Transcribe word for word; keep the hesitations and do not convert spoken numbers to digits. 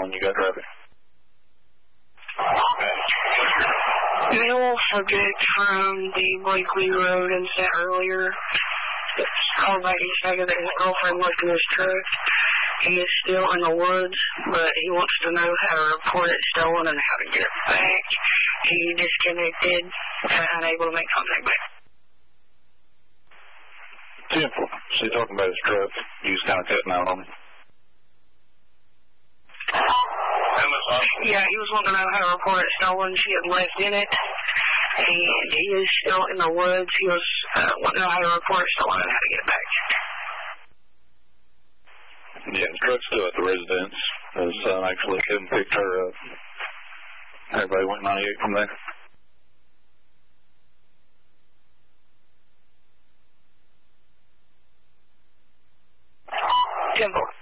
when you got traffic. Male subject from the Blakely Road incident earlier. Called back and stated that his girlfriend left in his truck. He is still in the woods, but he wants to know how to report it stolen and how to get it back. He disconnected and unable to make contact back. Simple. So you're talking about his truck. He was kind of cutting out on me. Yeah, he was wanting to know how to report it stolen. She had left in it, and he is still in the woods. He was uh, wanting to know how to report it stolen and how to get it back. Yeah, the truck's still at the residence. His son actually came and picked her up. Everybody went ninety-eight from there. Simple.